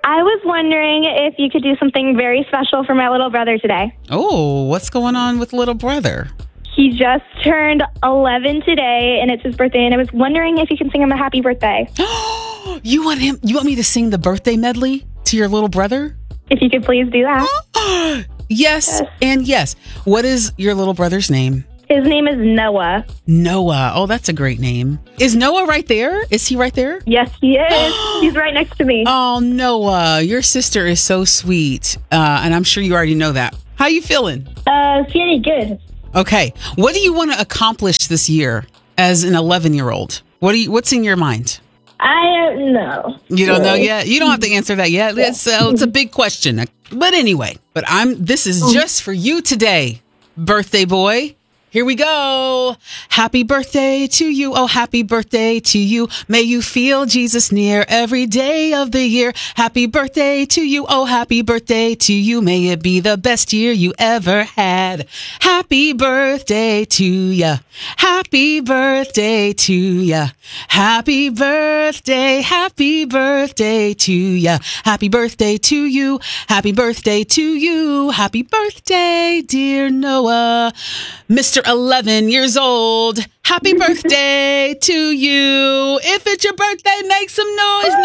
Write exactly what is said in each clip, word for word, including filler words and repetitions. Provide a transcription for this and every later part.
I was wondering if you could do something very special for my little brother today. Oh, what's going on with little brother? He just turned eleven today, and it's his birthday, and I was wondering if you can sing him a happy birthday. You want him? You want me to sing the birthday medley to your little brother? If you could please do that. Yes, yes and yes. What is your little brother's name? His name is Noah. Noah. Oh, that's a great name. Is Noah right there? Is he right there? Yes, he is. He's right next to me. Oh, Noah, your sister is so sweet. Uh, and I'm sure you already know that. How you feeling? Uh, feeling good. Okay. What do you want to accomplish this year as an eleven-year-old? What do you, what's in your mind? I don't know. You don't know yet? You don't have to answer that yet. It's, uh, it's a big question. But anyway, but I'm. This is just for you today, birthday boy. Here we go. Happy birthday to you. Oh, happy birthday to you. May you feel Jesus near every day of the year. Happy birthday to you. Oh, happy birthday to you. May it be the best year you ever had. Happy birthday to ya. Happy birthday to ya. Happy birthday. Happy birthday to ya. Happy birthday to you. Happy birthday to you. Happy birthday, dear Noah. Mister eleven years old. Happy birthday to you. If it's your birthday, make some noise,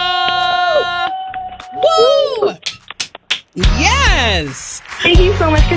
Noah. Woo! Yes. Thank you so much,